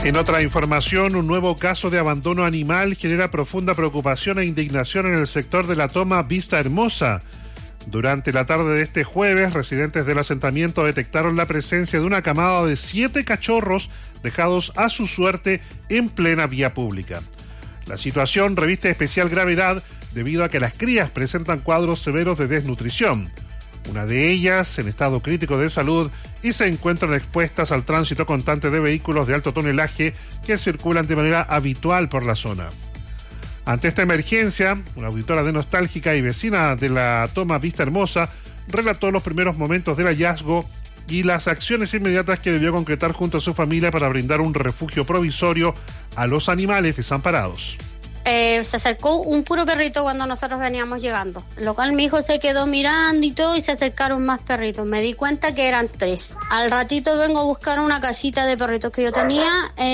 En otra información, un nuevo caso de abandono animal genera profunda preocupación e indignación en el sector de la toma Vista Hermosa. Durante la tarde de este jueves, residentes del asentamiento detectaron la presencia de una camada de 7 cachorros dejados a su suerte en plena vía pública. La situación reviste especial gravedad debido a que las crías presentan cuadros severos de desnutrición. Una de ellas en estado crítico de salud y se encuentran expuestas al tránsito constante de vehículos de alto tonelaje que circulan de manera habitual por la zona. Ante esta emergencia, una auditora de Nostálgica y vecina de la toma Vista Hermosa relató los primeros momentos del hallazgo y las acciones inmediatas que debió concretar junto a su familia para brindar un refugio provisorio a los animales desamparados. Se acercó un puro perrito cuando nosotros veníamos llegando, lo cual mi hijo se quedó mirando y todo, y se acercaron más perritos. Me di cuenta que eran 3. Al ratito vengo a buscar una casita de perritos que yo tenía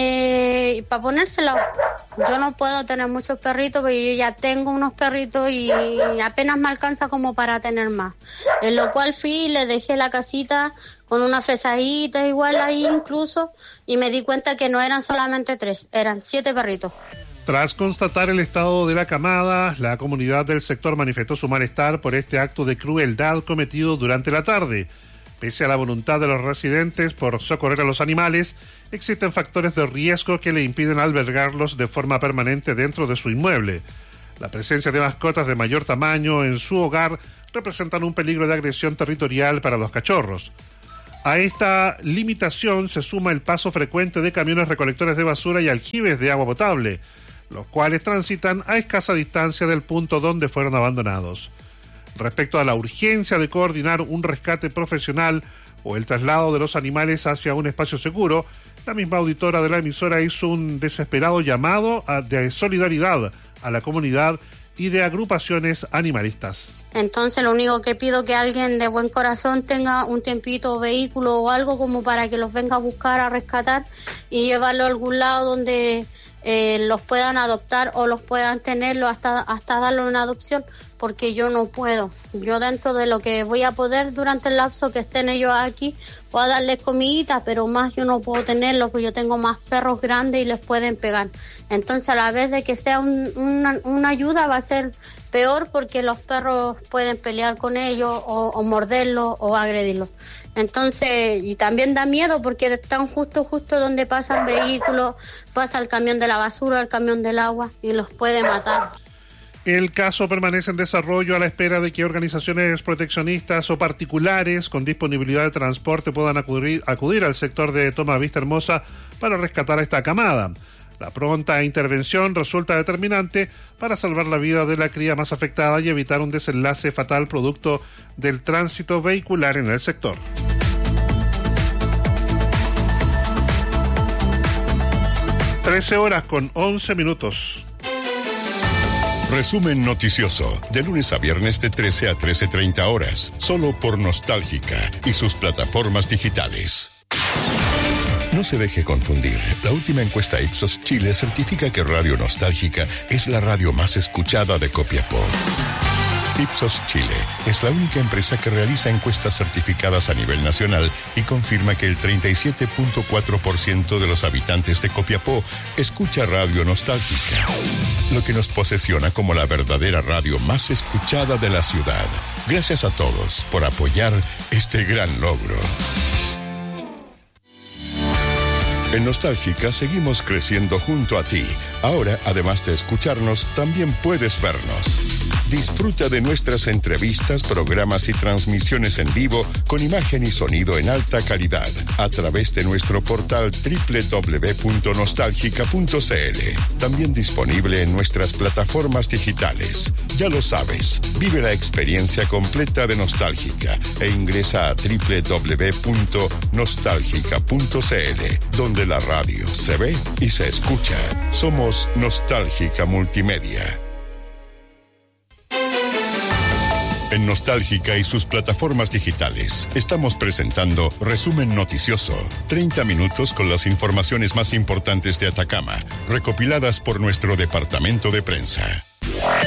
para ponérselos. Yo no puedo tener muchos perritos, pero yo ya tengo unos perritos y apenas me alcanza como para tener más. En lo cual fui y le dejé la casita con una fresadita igual ahí incluso, y me di cuenta que no eran solamente 3, eran 7 perritos. Tras constatar el estado de la camada, la comunidad del sector manifestó su malestar por este acto de crueldad cometido durante la tarde. Pese a la voluntad de los residentes por socorrer a los animales, existen factores de riesgo que le impiden albergarlos de forma permanente dentro de su inmueble. La presencia de mascotas de mayor tamaño en su hogar representan un peligro de agresión territorial para los cachorros. A esta limitación se suma el paso frecuente de camiones recolectores de basura y aljibes de agua potable, los cuales transitan a escasa distancia del punto donde fueron abandonados. Respecto a la urgencia de coordinar un rescate profesional o el traslado de los animales hacia un espacio seguro, la misma auditora de la emisora hizo un desesperado llamado de solidaridad a la comunidad y de agrupaciones animalistas. Entonces lo único que pido que alguien de buen corazón tenga un tiempito, vehículo o algo como para que los venga a buscar, a rescatar y llevarlo a algún lado donde los puedan adoptar o los puedan tenerlo hasta darle una adopción, porque yo no puedo. Yo dentro de lo que voy a poder durante el lapso que estén ellos aquí, puedo darles comidita, pero más yo no puedo tenerlos, porque yo tengo más perros grandes y les pueden pegar. Entonces a la vez de que sea una ayuda va a ser peor, porque los perros pueden pelear con ellos o morderlos o agredirlos. Entonces, y también da miedo porque están justo donde pasan vehículos, pasa el camión de la basura, el camión del agua y los puede matar. El caso permanece en desarrollo a la espera de que organizaciones proteccionistas o particulares con disponibilidad de transporte puedan acudir al sector de Toma Vista Hermosa para rescatar a esta camada. La pronta intervención resulta determinante para salvar la vida de la cría más afectada y evitar un desenlace fatal producto del tránsito vehicular en el sector. (13:11). Resumen noticioso, de lunes a viernes de 13 a 13:30 horas, solo por Nostálgica y sus plataformas digitales. No se deje confundir. La última encuesta Ipsos Chile certifica que Radio Nostálgica es la radio más escuchada de Copiapó. Ipsos Chile es la única empresa que realiza encuestas certificadas a nivel nacional y confirma que el 37.4% de los habitantes de Copiapó escucha Radio Nostálgica, lo que nos posesiona como la verdadera radio más escuchada de la ciudad. Gracias a todos por apoyar este gran logro. En Nostálgica seguimos creciendo junto a ti. Ahora, además de escucharnos, también puedes vernos. Disfruta de nuestras entrevistas, programas y transmisiones en vivo con imagen y sonido en alta calidad a través de nuestro portal www.nostalgica.cl. También disponible en nuestras plataformas digitales. Ya lo sabes, vive la experiencia completa de Nostálgica e ingresa a www.nostalgica.cl, donde la radio se ve y se escucha. Somos Nostálgica Multimedia. En Nostálgica y sus plataformas digitales, estamos presentando Resumen Noticioso. 30 minutos con las informaciones más importantes de Atacama, recopiladas por nuestro departamento de prensa.